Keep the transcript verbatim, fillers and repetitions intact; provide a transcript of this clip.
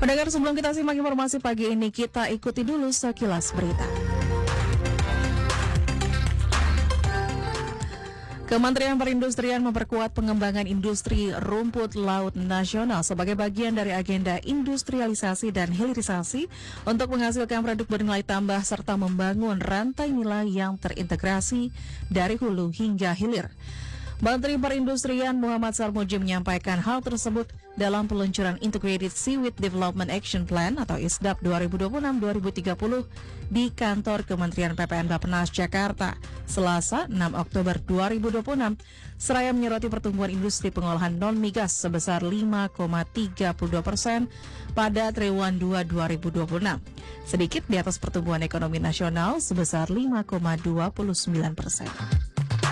Pendengar, sebelum kita simak informasi pagi ini, kita ikuti dulu sekilas berita. Kementerian Perindustrian memperkuat pengembangan industri rumput laut nasional sebagai bagian dari agenda industrialisasi dan hilirisasi untuk menghasilkan produk bernilai tambah serta membangun rantai nilai yang terintegrasi dari hulu hingga hilir. Menteri Perindustrian Muhammad Sarmuji menyampaikan hal tersebut dalam peluncuran Integrated Seaweed Development Action Plan atau I S D A P dua ribu dua puluh enam sampai dua ribu tiga puluh di kantor Kementerian P P N Bappenas Jakarta, Selasa enam Oktober dua ribu dua puluh enam, seraya menyoroti pertumbuhan industri pengolahan non-migas sebesar lima koma tiga puluh dua persen pada triwulan dua dua ribu dua puluh enam, sedikit di atas pertumbuhan ekonomi nasional sebesar lima koma dua puluh sembilan persen.